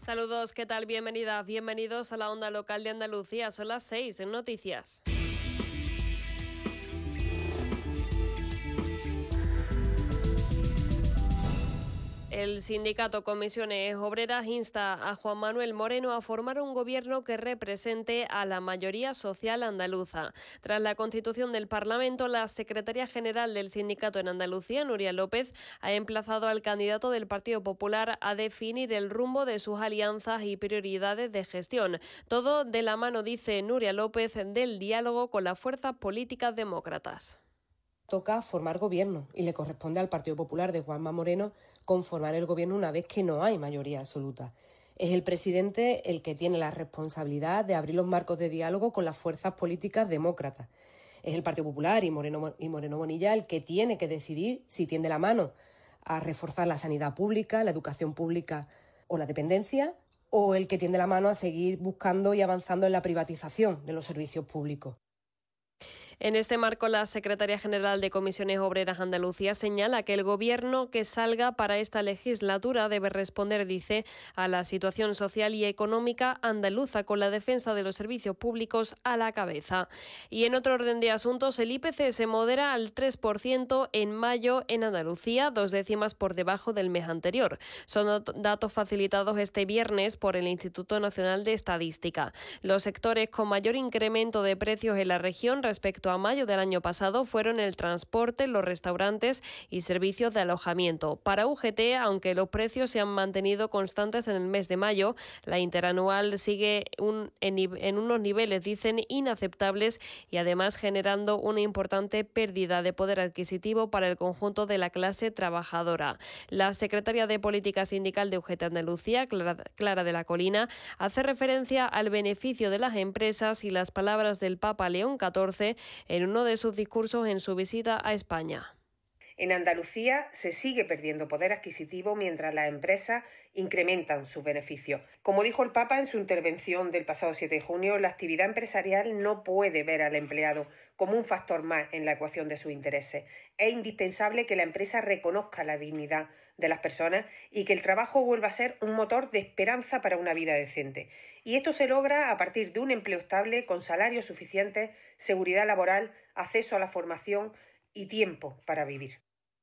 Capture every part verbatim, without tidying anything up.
Saludos, ¿qué tal? Bienvenidas, bienvenidos a la Onda Local de Andalucía. Son las seis en Noticias. El sindicato Comisiones Obreras insta a Juan Manuel Moreno a formar un gobierno que represente a la mayoría social andaluza. Tras la constitución del Parlamento, la secretaria general del sindicato en Andalucía, Nuria López, ha emplazado al candidato del Partido Popular a definir el rumbo de sus alianzas y prioridades de gestión. Todo de la mano, dice Nuria López, del diálogo con las fuerzas políticas demócratas. Toca formar gobierno y le corresponde al Partido Popular de Juanma Moreno conformar el gobierno una vez que no hay mayoría absoluta. Es el presidente el que tiene la responsabilidad de abrir los marcos de diálogo con las fuerzas políticas demócratas. Es el Partido Popular y Moreno, y Moreno Bonilla el que tiene que decidir si tiende la mano a reforzar la sanidad pública, la educación pública o la dependencia, o el que tiende la mano a seguir buscando y avanzando en la privatización de los servicios públicos. En este marco, la secretaria general de Comisiones Obreras Andalucía señala que el gobierno que salga para esta legislatura debe responder, dice, a la situación social y económica andaluza con la defensa de los servicios públicos a la cabeza. Y en otro orden de asuntos, el I P C se modera al tres por ciento en mayo en Andalucía, dos décimas por debajo del mes anterior. Son datos facilitados este viernes por el Instituto Nacional de Estadística. Los sectores con mayor incremento de precios en la región respecto a mayo del año pasado fueron el transporte, los restaurantes y servicios de alojamiento. Para U G T, aunque los precios se han mantenido constantes en el mes de mayo, la interanual sigue un, en, en unos niveles, dicen, inaceptables y además generando una importante pérdida de poder adquisitivo para el conjunto de la clase trabajadora. La secretaria de Política Sindical de U G T Andalucía, Clara, Clara de la Colina, hace referencia al beneficio de las empresas y las palabras del Papa León catorce en uno de sus discursos en su visita a España. En Andalucía se sigue perdiendo poder adquisitivo mientras las empresas incrementan sus beneficios. Como dijo el Papa en su intervención del pasado siete de junio, la actividad empresarial no puede ver al empleado como un factor más en la ecuación de sus intereses. Es indispensable que la empresa reconozca la dignidad de las personas y que el trabajo vuelva a ser un motor de esperanza para una vida decente. Y esto se logra a partir de un empleo estable, con salarios suficientes, seguridad laboral, acceso a la formación y tiempo para vivir.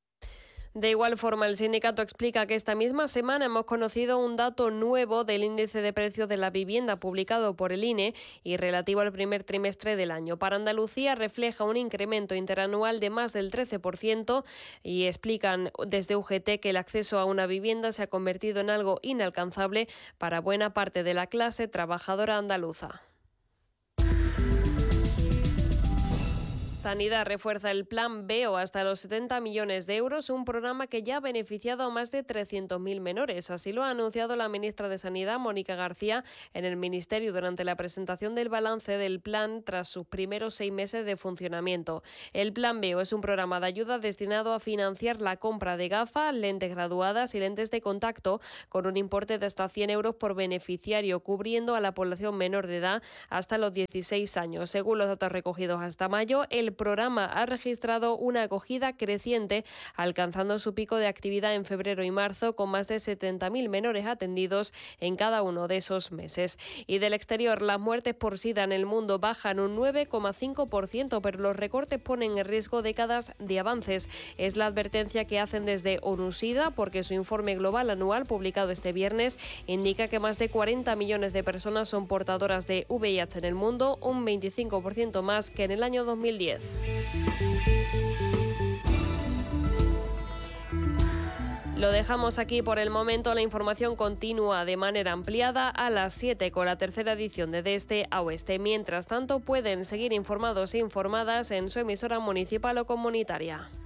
De igual forma, el sindicato explica que esta misma semana hemos conocido un dato nuevo del índice de precios de la vivienda publicado por el I N E y relativo al primer trimestre del año. Para Andalucía refleja un incremento interanual de más del trece por ciento y explican desde U G T que el acceso a una vivienda se ha convertido en algo inalcanzable para buena parte de la clase trabajadora andaluza. Sanidad refuerza el Plan B O hasta los setenta millones de euros, un programa que ya ha beneficiado a más de trescientos mil menores. Así lo ha anunciado la ministra de Sanidad, Mónica García, en el Ministerio durante la presentación del balance del plan tras sus primeros seis meses de funcionamiento. El Plan B O es un programa de ayuda destinado a financiar la compra de gafas, lentes graduadas y lentes de contacto con un importe de hasta cien euros por beneficiario, cubriendo a la población menor de edad hasta los dieciséis años. Según los datos recogidos hasta mayo, el El programa ha registrado una acogida creciente, alcanzando su pico de actividad en febrero y marzo, con más de setenta mil menores atendidos en cada uno de esos meses. Y del exterior, las muertes por SIDA en el mundo bajan un nueve coma cinco por ciento, pero los recortes ponen en riesgo décadas de avances. Es la advertencia que hacen desde ONU-SIDA, porque su informe global anual, publicado este viernes, indica que más de cuarenta millones de personas son portadoras de V I H en el mundo, un veinticinco por ciento más que en el año dos mil diez. Lo dejamos aquí por el momento. La información continúa de manera ampliada a las siete con la tercera edición de De Este a Oeste. Mientras tanto, pueden seguir informados e informadas en su emisora municipal o comunitaria.